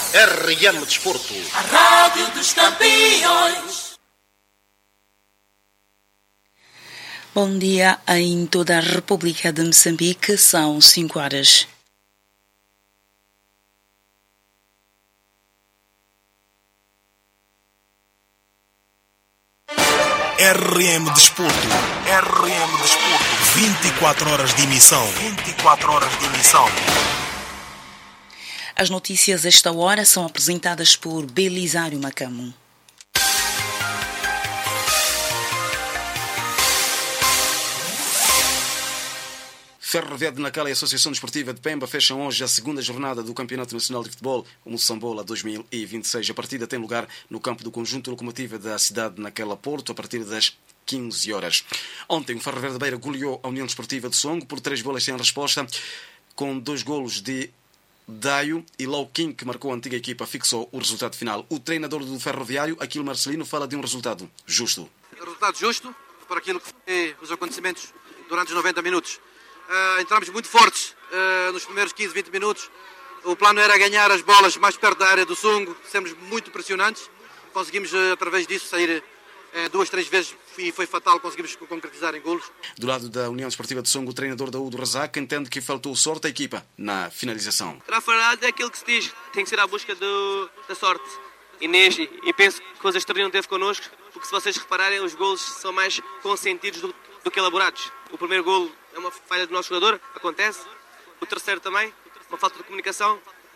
RM Desporto. A Rádio dos Campeões. Bom dia em toda a República de Moçambique, são 5 horas. RM Desporto. RM Desporto. 24 horas de emissão. 24 horas de emissão. As notícias esta hora são apresentadas por Belisário Macamo. Ferroviário de Nacala e a Associação Desportiva de Pemba fecham hoje a segunda jornada do Campeonato Nacional de Futebol, o Moçambola 2026. A partida tem lugar no campo do Conjunto Locomotiva da cidade de Nacala Porto, a partir das 15 horas. Ontem, o Ferroviário de Beira goleou a União Desportiva de Songo por 3 golos sem resposta, com 2 golos de Daio e Lauquim, que marcou a antiga equipa, fixou o resultado final. O treinador do Ferroviário, Aquilo Marcelino, fala de um resultado justo. Resultado justo por aquilo que foi os acontecimentos durante os 90 minutos. Entramos muito fortes nos primeiros 15, 20 minutos. O plano era ganhar as bolas mais perto da área do Songo, sermos muito pressionantes. Conseguimos, através disso, sair 2, 3 vezes e foi fatal, conseguimos concretizar em golos. Do lado da União Desportiva de Songo, o treinador Daúdo Razak entende que faltou sorte à equipa na finalização. Na verdade, é aquilo que se diz, tem que ser à busca da sorte. E penso que o Extremo não teve connosco, porque se vocês repararem, os golos são mais consentidos do que elaborados. O primeiro golo é uma falha do nosso jogador, acontece. O terceiro também, uma falta de comunicação.